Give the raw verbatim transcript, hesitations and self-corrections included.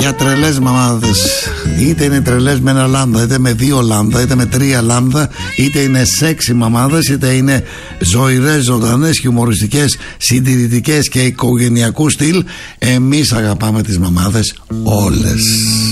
Για τρελές μαμάδες. Είτε είναι τρελές με ένα λάμδα, είτε με δύο λάμδα, είτε με τρία λάμδα, είτε είναι σεξι μαμάδες, είτε είναι ζωηρές, ζωντανές, χιουμοριστικές, συντηρητικές και οικογενειακού στυλ. Εμείς αγαπάμε τις μαμάδες όλες.